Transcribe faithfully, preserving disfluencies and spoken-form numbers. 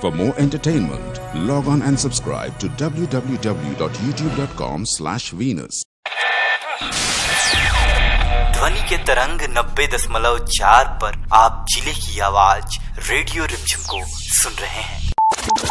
For more entertainment, log on and subscribe to w w w dot youtube dot com slash venus. ध्वनि के तरंग नब्बे दशमलव चार पर आप जिले की आवाज रेडियो रिमझिम को सुन रहे हैं।